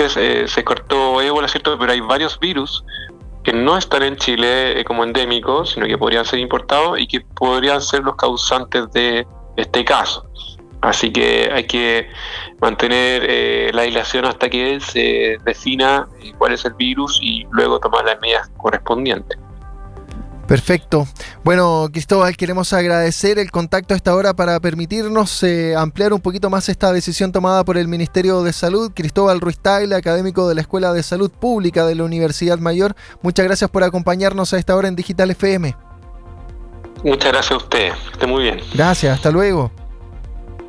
Entonces se cortó ébola, ¿cierto? Pero hay varios virus que no están en Chile como endémicos, sino que podrían ser importados y que podrían ser los causantes de este caso. Así que hay que mantener la aislación hasta que se defina cuál es el virus y luego tomar las medidas correspondientes. Perfecto. Bueno, Cristóbal, queremos agradecer el contacto a esta hora para permitirnos ampliar un poquito más esta decisión tomada por el Ministerio de Salud. Cristóbal Ruiz Tagle, académico de la Escuela de Salud Pública de la Universidad Mayor. Muchas gracias por acompañarnos a esta hora en Digital FM. Muchas gracias a usted. Que esté muy bien. Gracias, hasta luego.